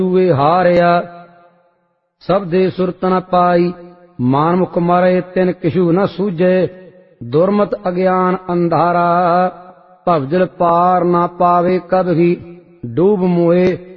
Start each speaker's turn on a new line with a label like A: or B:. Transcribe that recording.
A: ਸੂਏ ਹਾਰਿਆ। ਸਭ ਦੇ ਸੁਰਤ ਨ ਪਾਈ ਮਾਨਮੁਖ ਮਰੇ ਤਿਨ ਕਿਛੂ ਨ ਸੂਝੇ। ਦੁਰਮਤ ਅਗਿਆਨ ਅੰਧਾਰਾ ਭਵਜਲ ਪਾਰ ਨਾ ਪਾਵੇ ਕਬਹੀ। ਡੂਬ ਮੋਏ